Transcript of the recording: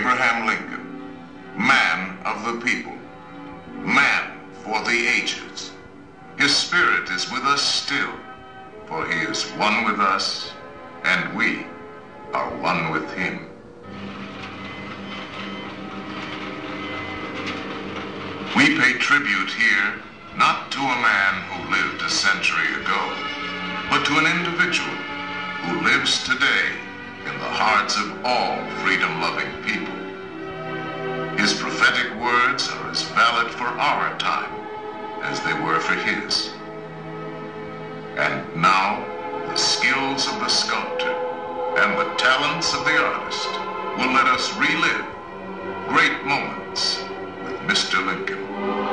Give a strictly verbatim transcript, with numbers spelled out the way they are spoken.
Abraham Lincoln, man of the people, man for the ages. His spirit is with us still, for he is one with us, and we are one with him. We pay tribute here not to a man who lived a century ago, but to an individual who lives today in the hearts of all freedom-loving people. His prophetic words are as valid for our time as they were for his. And now, the skills of the sculptor and the talents of the artist will let us relive